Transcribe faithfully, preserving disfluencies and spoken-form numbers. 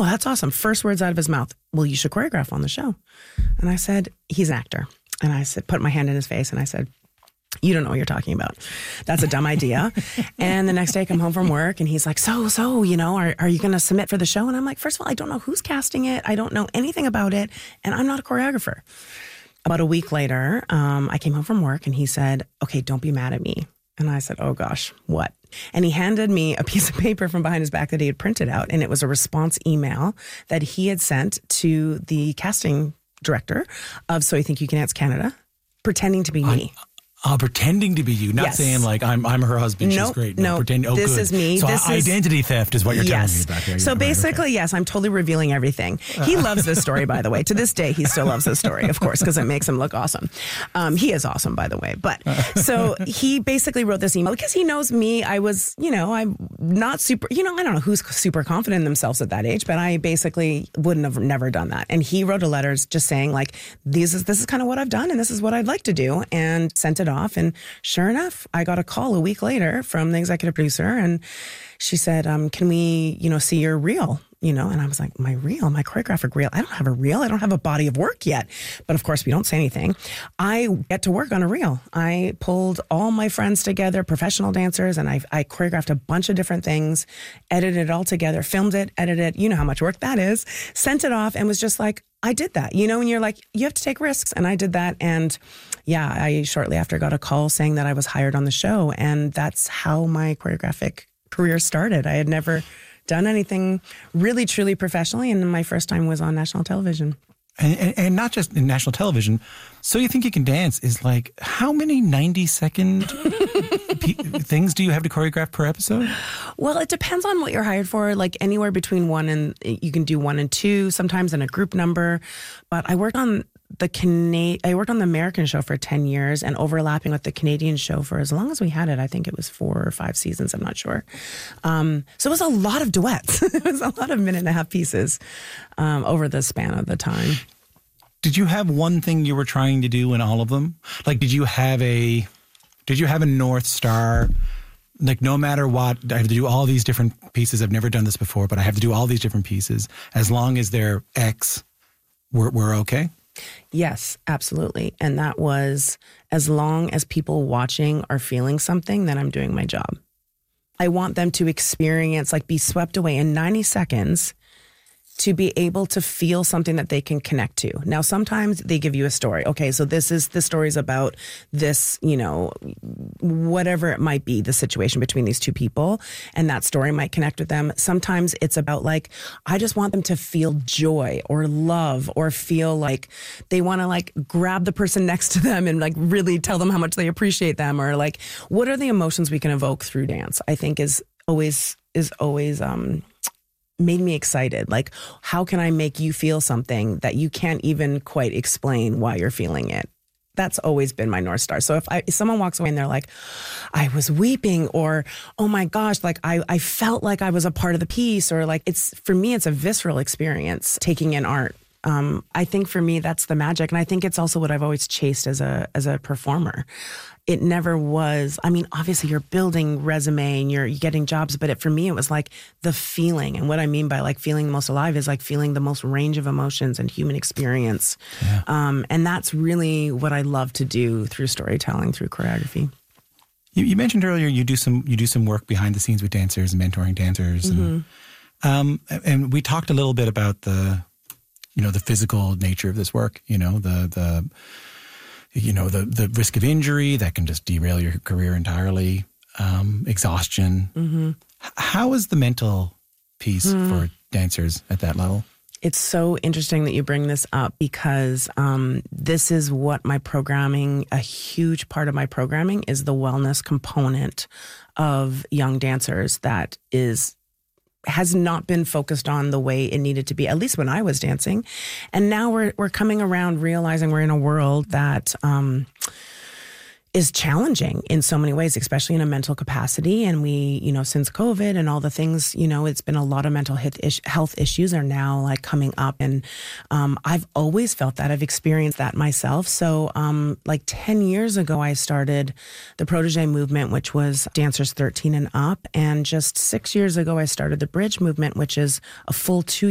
oh, that's awesome. First words out of his mouth, well, you should choreograph on the show. And I said, he's an actor. And I said, put my hand in his face and I said, you don't know what you're talking about. That's a dumb idea. And the next day I come home from work and he's like, so, so, you know, are, are you going to submit for the show? And I'm like, first of all, I don't know who's casting it. I don't know anything about it. And I'm not a choreographer. About a week later, um, I came home from work and he said, okay, don't be mad at me. And I said, oh gosh, what? And he handed me a piece of paper from behind his back that he had printed out. And it was a response email that he had sent to the casting director of So You Think You Can Dance Canada, pretending to be me. Uh, pretending to be you, not yes. saying like I'm I'm her husband. Nope, She's great. No, pretend, oh, this good. is me. So this identity is, theft is what you're yes. telling me about here. So right, basically, okay. yes, I'm totally revealing everything. He loves this story, by the way. To this day, he still loves this story, of course, because it makes him look awesome. Um, he is awesome, by the way. But so he basically wrote this email because he knows me. I was, you know, I'm not super, you know, I don't know who's super confident in themselves at that age, but I basically wouldn't have never done that. And he wrote a letter just saying like, these is, this is kind of what I've done and this is what I'd like to do, and sent it off. And sure enough, I got a call a week later from the executive producer and she said, um, can we, you know, see your reel? You know, and I was like, my reel, my choreographic reel. I don't have a reel. I don't have a body of work yet. But of course, we don't say anything. I get to work on a reel. I pulled all my friends together, professional dancers, and I, I choreographed a bunch of different things, edited it all together, filmed it, edited it. You know how much work that is. Sent it off and was just like, I did that. You know, and you're like, you have to take risks. And I did that. And yeah, I shortly after got a call saying that I was hired on the show. And that's how my choreographic career started. I had never done anything really, truly professionally. And my first time was on national television. And, and, and not just in national television. So You Think You Can Dance is like, how many ninety second p- things do you have to choreograph per episode? Well, it depends on what you're hired for. Like anywhere between one and, you can do one and two, sometimes in a group number. But I worked on the Cana- I worked on the American show for ten years and overlapping with the Canadian show for as long as we had it. I think it was four or five seasons. I'm not sure. Um, so it was a lot of duets. It was a lot of minute and a half pieces um, over the span of the time. Did you have one thing you were trying to do in all of them? Like, did you have a, did you have a North Star? Like, no matter what, I have to do all these different pieces. I've never done this before, but I have to do all these different pieces. As long as they're X, we're, we're okay? Yes, absolutely. And that was, as long as people watching are feeling something, then I'm doing my job. I want them to experience, like be swept away in ninety seconds to be able to feel something that they can connect to. Now, sometimes they give you a story. Okay, so this is, the story's about this, you know, whatever it might be, the situation between these two people, and that story might connect with them. Sometimes it's about like, I just want them to feel joy or love or feel like they want to like grab the person next to them and like really tell them how much they appreciate them, or like, what are the emotions we can evoke through dance, I think is always, is always, um, made me excited. Like, how can I make you feel something that you can't even quite explain why you're feeling it? That's always been my North Star. So if, I, if someone walks away and they're like, I was weeping, or, oh my gosh, like I, I felt like I was a part of the piece, or like, it's, for me, it's a visceral experience taking in art. Um, I think for me, that's the magic. And I think it's also what I've always chased as a, as a performer. It never was, I mean, obviously you're building resume and you're, you're getting jobs, but it, for me, it was like the feeling. And what I mean by like feeling the most alive is like feeling the most range of emotions and human experience. Yeah. Um, and that's really what I love to do through storytelling, through choreography. You, you mentioned earlier you do some you do some work behind the scenes with dancers and mentoring dancers. Mm-hmm. And, um, and we talked a little bit about the, you know, the physical nature of this work, you know, the, the, you know, the, the risk of injury that can just derail your career entirely, um, exhaustion. Mm-hmm. How is the mental piece mm. for dancers at that level? It's so interesting that you bring this up because um, this is what my programming, a huge part of my programming is the wellness component of young dancers that is has not been focused on the way it needed to be, at least when I was dancing. And now we're we're coming around realizing we're in a world that um, is challenging in so many ways, especially in a mental capacity. And we, you know, since COVID and all the things, you know, it's been a lot of mental health issues are now like coming up. And um, I've always felt that. I've experienced that myself. So um, like ten years ago, I started the Protege movement, which was dancers thirteen and up. And just six years ago, I started the Bridge movement, which is a full two